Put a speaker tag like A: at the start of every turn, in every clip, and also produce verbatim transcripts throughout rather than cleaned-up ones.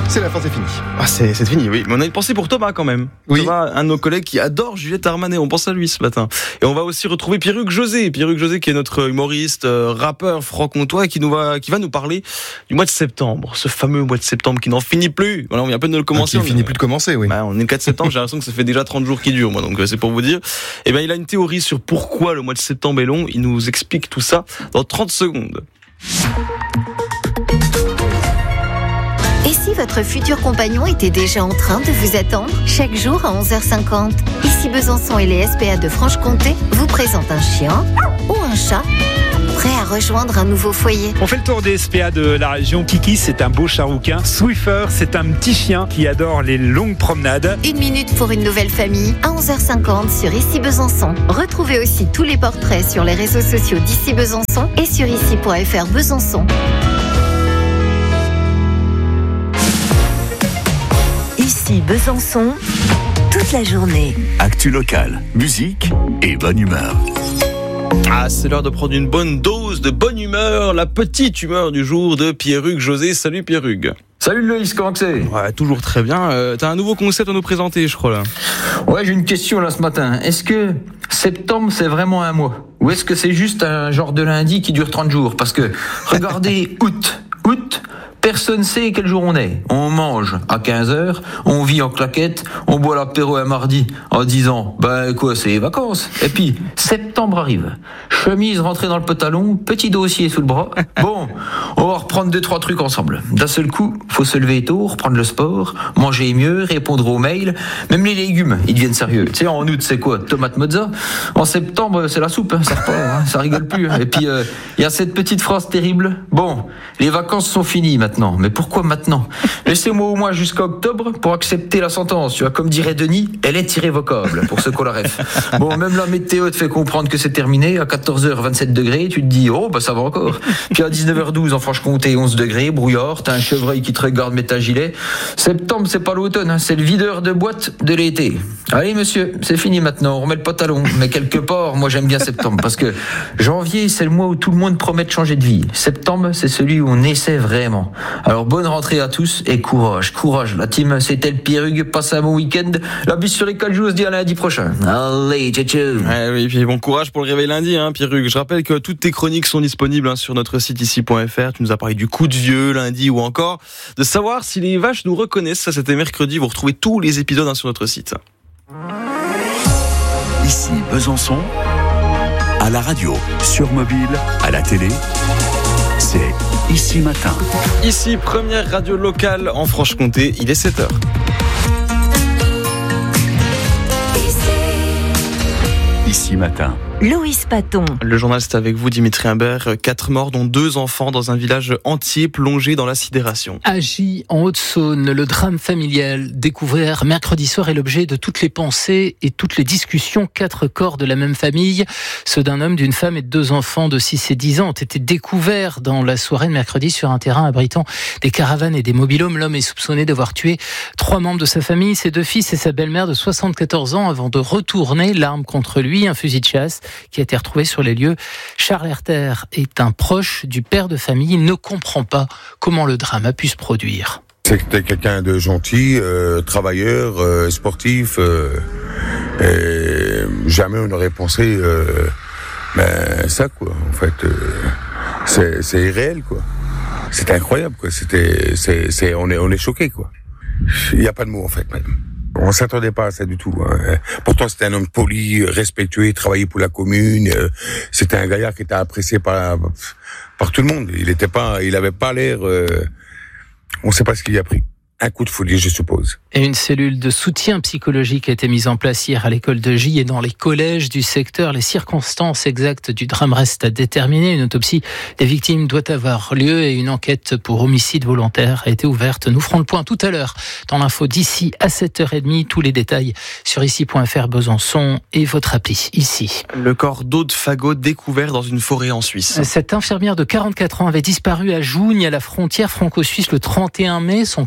A: c'est la fin, c'est fini.
B: Ah, c'est, c'est fini, oui. Mais on a une pensée pour Thomas quand même.
A: Oui.
B: Thomas, un de nos collègues qui adore Juliette Armanet. On pense à lui ce matin. Et on va aussi retrouver Pierruc José. Pierruc José qui est notre humoriste, euh, rappeur franc-comtois et qui nous va, qui va nous parler du mois de septembre. Ce fameux mois de septembre qui n'en finit plus. Voilà, on vient à peine de le commencer.
A: Ah, qui
B: on
A: finit
B: est,
A: plus de commencer, oui.
B: Bah, on est le quatre septembre. J'ai l'impression que ça fait déjà trente jours qui durent, moi. Donc, euh, c'est pour vous dire. Eh ben, il a une théorie sur pourquoi le mois de septembre est long. Il nous explique tout ça dans trente secondes.
C: Et si votre futur compagnon était déjà en train de vous attendre chaque jour à onze heures cinquante? Ici Besançon et les S P A de Franche-Comté vous présentent un chien ou un chat prêt à rejoindre un nouveau foyer.
D: On fait le tour des S P A de la région. Kiki, c'est un beau charouquin. Swiffer, c'est un petit chien qui adore les longues promenades.
C: Une minute pour une nouvelle famille à onze heures cinquante sur Ici Besançon. Retrouvez aussi tous les portraits sur les réseaux sociaux d'Ici Besançon et sur ici point f r Besançon. Ici Besançon, toute la journée.
E: Actu locale, musique et bonne humeur.
B: Ah, c'est l'heure de prendre une bonne dose de bonne humeur, la petite humeur du jour de Pierruc José. Salut Pierruc.
F: Salut Loïs, comment c'est ?
B: Ouais, toujours très bien. Euh, t'as un nouveau concept à nous présenter, je crois là.
F: Ouais, j'ai une question là ce matin. Est-ce que septembre c'est vraiment un mois ? Ou est-ce que c'est juste un genre de lundi qui dure trente jours ? Parce que regardez août, août. Personne sait quel jour on est. On mange à quinze heures, on vit en claquette, on boit l'apéro un mardi en disant ben quoi, c'est les vacances. Et puis septembre arrive. Chemise rentrée dans le pantalon, petit dossier sous le bras. Bon, on va reprendre deux trois trucs ensemble. D'un seul coup, faut se lever tôt, reprendre le sport, manger mieux, répondre aux mails, même les légumes, ils deviennent sérieux. Tu sais, en août c'est quoi ? Tomate mozza. En septembre c'est la soupe, hein, ça repart, hein, ça rigole plus. Hein. Et puis il euh, y a cette petite phrase terrible. Bon, les vacances sont finies maintenant. Maintenant. Mais pourquoi maintenant ? Laissez-moi au moins jusqu'à octobre pour accepter la sentence. Tu vois, comme dirait Denis, elle est irrévocable, pour ceux qu'on la ref. Bon, même la météo te fait comprendre que c'est terminé. À quatorze heures vingt-sept degrés, tu te dis, oh, bah ça va encore. Puis à dix-neuf heures douze, en Franche-Comté, onze degrés, brouillard, t'as un chevreuil qui te regarde, mets ta gilet. Septembre, c'est pas l'automne, hein, c'est le videur de boîte de l'été. Allez, monsieur, c'est fini maintenant, on remet le pantalon. Mais quelque part, moi j'aime bien septembre, parce que janvier, c'est le mois où tout le monde promet de changer de vie. Septembre, c'est celui où on essaie vraiment. Alors bonne rentrée à tous et courage, courage. La team, c'était le Pierruc, passe un bon week-end. La bise sur les quatre jours, on se dit à lundi prochain. Allez, ciao ciao.
B: Ouais, oui, puis bon courage pour le réveil lundi, hein, Pierruc. Je rappelle que toutes tes chroniques sont disponibles hein, sur notre site ici point f r. Tu nous as parlé du coup de vieux lundi ou encore de savoir si les vaches nous reconnaissent. Ça, c'était mercredi. Vous retrouvez tous les épisodes hein, sur notre site.
E: Ici Besançon, à la radio, sur mobile, à la télé, c'est Ici Matin.
B: Ici, première radio locale en Franche-Comté, il est sept heures.
E: Ici Matin.
C: Loïs Paton.
B: Le journal, c'est avec vous, Dimitri Imbert. Quatre morts, dont deux enfants, dans un village entier plongé dans la sidération.
G: À Gy, en Haute-Saône, le drame familial découvert mercredi soir est l'objet de toutes les pensées et toutes les discussions. Quatre corps de la même famille, ceux d'un homme, d'une femme et de deux enfants de six et dix ans, ont été découverts dans la soirée de mercredi sur un terrain abritant des caravanes et des mobil-homes. L'homme est soupçonné d'avoir tué trois membres de sa famille, ses deux fils et sa belle-mère de soixante-quatorze ans, avant de retourner l'arme contre lui, un fusil de chasse qui a été retrouvé sur les lieux. Charles Herter est un proche du père de famille. Il ne comprend pas comment le drame a pu se produire.
H: C'était quelqu'un de gentil, euh, travailleur, euh, sportif. Euh, et jamais on n'aurait pensé euh, ben, ça, quoi. En fait, euh, c'est, c'est irréel, quoi. C'est incroyable, quoi. C'était, c'est, c'est, on est, on est choqués, quoi. Il n'y a pas de mots, en fait, madame. On s'attendait pas à ça du tout. Hein. Pourtant, c'était un homme poli, respectueux, il travaillait pour la commune. C'était un gaillard qui était apprécié par par tout le monde. Il était pas, il avait pas l'air. Euh, on ne sait pas ce qu'il y a pris. Un coup de folie, je suppose.
G: Et une cellule de soutien psychologique a été mise en place hier à l'école de Gy et dans les collèges du secteur. Les circonstances exactes du drame restent à déterminer. Une autopsie des victimes doit avoir lieu et une enquête pour homicide volontaire a été ouverte. Nous ferons le point tout à l'heure dans l'info d'ici à sept heures trente. Tous les détails sur ici point f r Besançon et votre appli ici.
B: Le corps d'Aude Fagot découvert dans une forêt en Suisse.
G: Cette infirmière de quarante-quatre ans avait disparu à Jougne, à la frontière franco-suisse, le trente et un mai. Son corps a été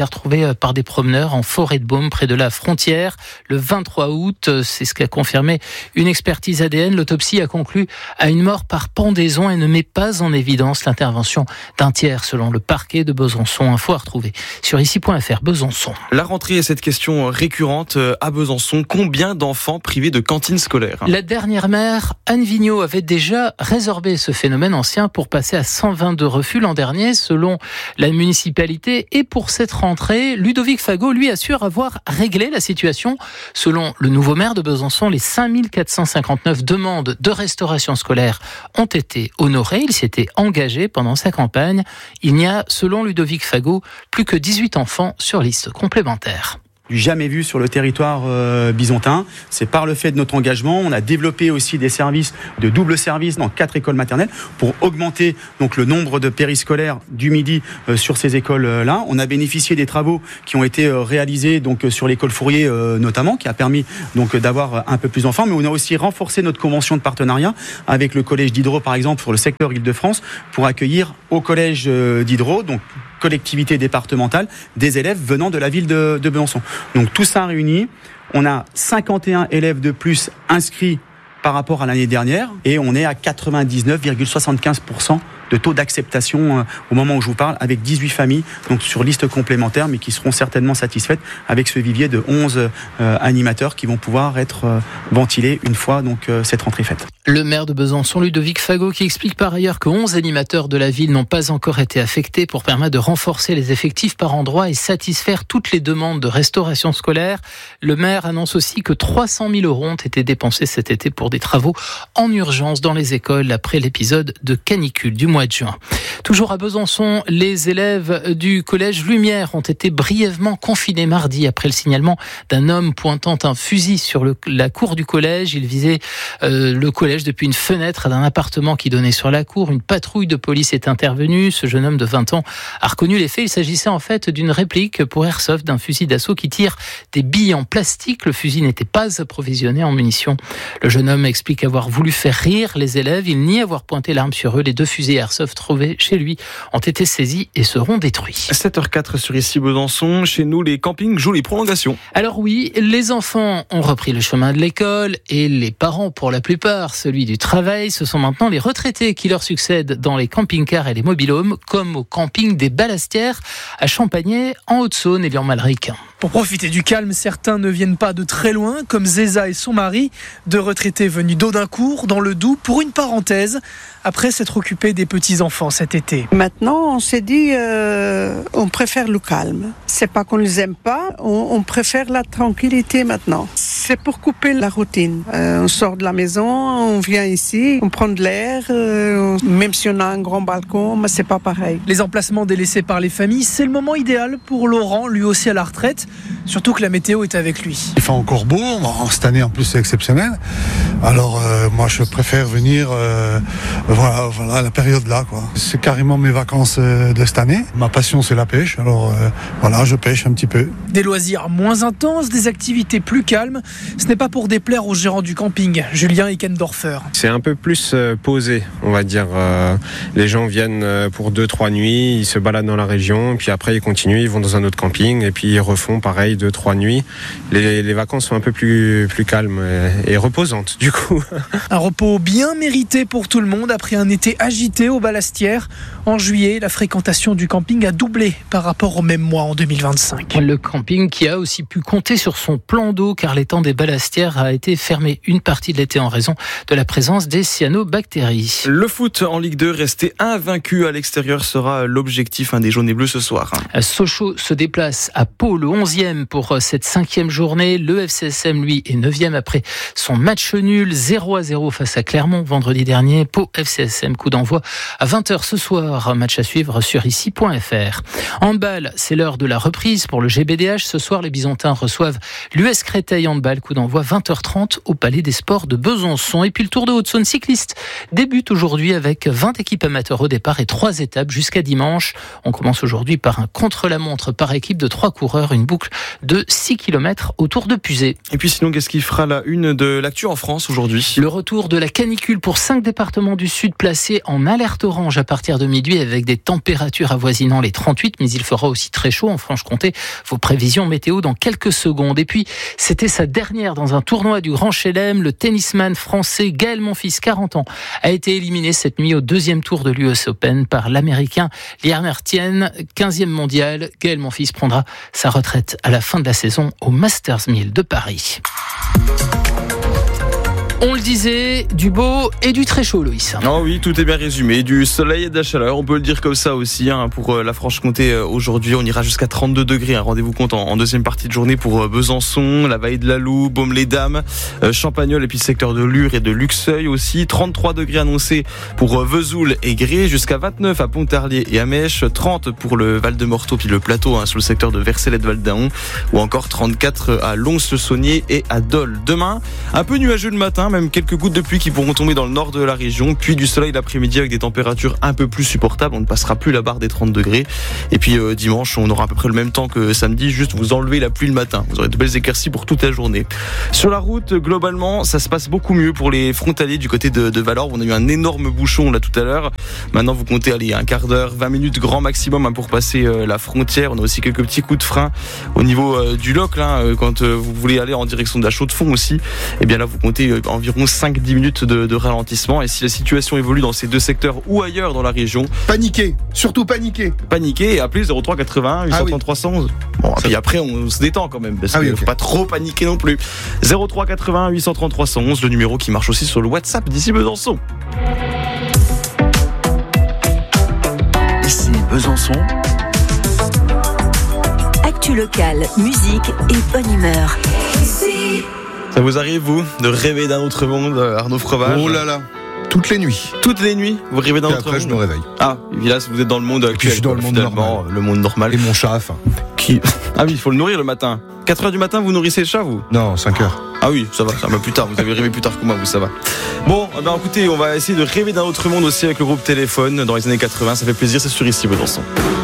G: été retrouvée par des promeneurs en forêt de Beaume près de la frontière le vingt-trois août. C'est ce qu'a confirmé une expertise A D N. L'autopsie a conclu à une mort par pendaison et ne met pas en évidence l'intervention d'un tiers selon le parquet de Besançon. Info à retrouver sur ici point f r. Besançon.
B: La rentrée est cette question récurrente à Besançon. Combien d'enfants privés de cantine scolaire ?
G: La dernière maire, Anne Vigneault, avait déjà résorbé ce phénomène ancien pour passer à cent vingt-deux refus l'an dernier selon la municipalité. Et pour cette rentrée, Ludovic Fagot, lui, assure avoir réglé la situation. Selon le nouveau maire de Besançon, les cinq mille quatre cent cinquante-neuf demandes de restauration scolaire ont été honorées. Il s'était engagé pendant sa campagne. Il n'y a, selon Ludovic Fagot, plus que dix-huit enfants sur liste complémentaire.
A: Du jamais vu sur le territoire euh, bisontin. C'est par le fait de notre engagement, on a développé aussi des services de double service dans quatre écoles maternelles pour augmenter donc le nombre de périscolaires du midi euh, sur ces écoles-là. On a bénéficié des travaux qui ont été euh, réalisés donc sur l'école Fourier euh, notamment, qui a permis donc d'avoir un peu plus d'enfants. Mais on a aussi renforcé notre convention de partenariat avec le collège d'Hydro, par exemple, sur le secteur Île-de-France, pour accueillir au collège euh, d'Hydro, donc collectivité départementale, des élèves venant de la ville de, de Besançon. Donc tout ça réuni, on a cinquante et un élèves de plus inscrits par rapport à l'année dernière et on est à quatre-vingt-dix-neuf virgule soixante-quinze pour cent de taux d'acceptation euh, au moment où je vous parle, avec dix-huit familles donc sur liste complémentaire, mais qui seront certainement satisfaites avec ce vivier de onze euh, animateurs qui vont pouvoir être euh, ventilés une fois donc euh, cette rentrée faite.
G: Le maire de Besançon, Ludovic Fagot, qui explique par ailleurs que onze animateurs de la ville n'ont pas encore été affectés pour permettre de renforcer les effectifs par endroit et satisfaire toutes les demandes de restauration scolaire. Le maire annonce aussi que trois cent mille euros ont été dépensés cet été pour des travaux en urgence dans les écoles après l'épisode de canicule du mois de juin. Toujours à Besançon, les élèves du collège Lumière ont été brièvement confinés mardi après le signalement d'un homme pointant un fusil sur le, la cour du collège. Il visait euh, le collège depuis une fenêtre d'un appartement qui donnait sur la cour. Une patrouille de police est intervenue. Ce jeune homme de vingt ans a reconnu les faits. Il s'agissait en fait d'une réplique pour airsoft d'un fusil d'assaut qui tire des billes en plastique. Le fusil n'était pas approvisionné en munitions. Le jeune homme explique avoir voulu faire rire les élèves. Il nie avoir pointé l'arme sur eux. Les deux fusils airsoft trouvés chez lui ont été saisis et seront détruits.
B: sept heures quatre sur ici Besançon. Chez nous, les campings jouent les prolongations.
G: Alors oui, les enfants ont repris le chemin de l'école et les parents, pour la plupart, celui du travail. Ce sont maintenant les retraités qui leur succèdent dans les camping-cars et les mobil-homes, comme au camping des Ballastières à Champagné, en Haute-Saône et Léon Malric.
I: Pour profiter du calme, certains ne viennent pas de très loin, comme Zéza et son mari, deux retraités venus d'Audincourt, dans le Doubs, pour une parenthèse, après s'être occupés des petits-enfants cet été.
J: Maintenant, on s'est dit, euh, on préfère le calme. C'est pas qu'on les aime pas, on, on préfère la tranquillité maintenant. C'est pour couper la routine. Euh, on sort de la maison, on vient ici, on prend de l'air, euh, même si on a un grand balcon, mais c'est pas pareil.
I: Les emplacements délaissés par les familles, c'est le moment idéal pour Laurent, lui aussi à la retraite, surtout que la météo est avec lui.
K: Il fait encore beau, cette année en plus c'est exceptionnel. Alors euh, moi je préfère venir euh, voilà, voilà, à la période là, quoi. C'est carrément mes vacances euh, de cette année. Ma passion c'est la pêche, alors euh, voilà, je pêche un petit peu.
I: Des loisirs moins intenses, des activités plus calmes. Ce n'est pas pour déplaire aux gérants du camping, Julien Eckendorfer.
L: C'est un peu plus euh, posé, on va dire. Euh, les gens viennent euh, pour deux, trois nuits, ils se baladent dans la région, puis après ils continuent, ils vont dans un autre camping, et puis ils refont pareil deux, trois nuits. Les, les vacances sont un peu plus, plus calmes et, et reposantes, du coup.
I: Un repos bien mérité pour tout le monde après un été agité aux Ballastières. En juillet, la fréquentation du camping a doublé par rapport au même mois en deux mille vingt-cinq.
G: Le camping qui a aussi pu compter sur son plan d'eau, car l'étang des Ballastières a été fermé une partie de l'été en raison de la présence des cyanobactéries.
B: Le foot en Ligue deux, rester invaincu à l'extérieur sera l'objectif des jaunes et bleus ce soir.
G: Sochaux se déplace à Pau, le onzième pour cette cinquième journée. Le F C S M, lui, est neuvième après son match nul zéro à zéro face à Clermont vendredi dernier. Pau F C S M, coup d'envoi à vingt heures ce soir. Match à suivre sur ici point f r. Handball, c'est l'heure de la reprise pour le G B D H. Ce soir, les Bisontins reçoivent l'U S Créteil Handball. handball, coup d'envoi vingt heures trente au Palais des Sports de Besançon. Et puis le Tour de Haute-Saône cycliste débute aujourd'hui avec vingt équipes amateurs au départ et trois étapes jusqu'à dimanche. On commence aujourd'hui par un contre-la-montre par équipe de trois coureurs, une boucle de six kilomètres autour de Puzet.
B: Et puis sinon, qu'est-ce qui fera la une de l'actu en France aujourd'hui ?
G: Le retour de la canicule pour cinq départements du sud placés en alerte orange à partir de midi avec des températures avoisinant les trente-huit, mais il fera aussi très chaud en Franche-Comté. Vos prévisions météo dans quelques secondes. Et puis, c'était sa dernière dans un tournoi du Grand Chelem. Le tennisman français Gaël Monfils, quarante ans, a été éliminé cette nuit au deuxième tour de l'U S Open par l'Américain Liam Ertien, quinzième mondial. Gaël Monfils prendra sa retraite à la fin de la saison au Masters mille de Paris. On le disait, du beau et du très chaud, Loïs.
B: Oh oui, tout est bien résumé. Du soleil et de la chaleur, on peut le dire comme ça aussi. Hein, pour la Franche-Comté, aujourd'hui, on ira jusqu'à trente-deux degrés. Hein, rendez-vous compte en, en deuxième partie de journée pour Besançon, la Vallée de la Loue, Baume-les-Dames, euh, Champagnole et puis le secteur de Lure et de Luxeuil aussi. trente-trois degrés annoncés pour Vesoul et Gré, jusqu'à vingt-neuf à Pontarlier et à Mèche, trente pour le Val-de-Morteau puis le plateau hein, sur le secteur de Vercelet-Val-d'Aon, ou encore trente-quatre à Lons-le-Saunier et à Dole. Demain, un peu nuageux le matin, même quelques gouttes de pluie qui pourront tomber dans le nord de la région, puis du soleil l'après-midi avec des températures un peu plus supportables. On ne passera plus la barre des trente degrés. Et puis euh, dimanche, on aura à peu près le même temps que samedi, juste vous enlevez la pluie le matin. Vous aurez de belles éclaircies pour toute la journée. Sur la route, globalement, ça se passe beaucoup mieux pour les frontaliers du côté de, de Valorbe. On a eu un énorme bouchon là tout à l'heure. Maintenant, vous comptez aller un quart d'heure, vingt minutes grand maximum hein, pour passer euh, la frontière. On a aussi quelques petits coups de frein au niveau euh, du loc là, euh, quand euh, vous voulez aller en direction de la Chaux-de-Fonds aussi. Et bien là, vous comptez euh, environ cinq à dix minutes de, de ralentissement. Et si la situation évolue dans ces deux secteurs ou ailleurs dans la région,
M: paniquez, surtout paniquez.
B: Paniquez et appelez zéro trois quatre-vingts huit cent trente trois cent onze. Bon, et puis après on se détend quand même parce
M: ah
B: qu'il
M: oui,
B: ne
M: okay.
B: faut pas trop paniquer non plus. zéro trois quatre-vingts huit cent trente trois cent onze, le numéro qui marche aussi sur le WhatsApp d'ici Besançon.
E: Ici Besançon.
N: Actu locale, musique et bonne humeur. Ici.
B: Ça vous arrive, vous, de rêver d'un autre monde, Arnaud Freuvage ?
M: Oh là là, toutes les nuits.
B: Toutes les nuits, vous rêvez d'un
M: et
B: autre
M: après,
B: monde ?
M: je me réveille.
B: Ah, et puis là, vous êtes dans le monde actuel.
M: Je suis dans le monde normal.
B: Le monde normal.
M: Et mon chat, enfin.
B: Qui... Ah oui, il faut le nourrir le matin. quatre heures du matin, vous nourrissez le chat, vous ?
M: Non, cinq heures.
B: Ah oui, ça va, ça va plus tard. Vous avez rêvé plus tard que moi, vous, ça va. Bon, eh ben, écoutez, on va essayer de rêver d'un autre monde aussi avec le groupe Téléphone dans les années quatre-vingts. Ça fait plaisir, c'est sur Ici Besançon.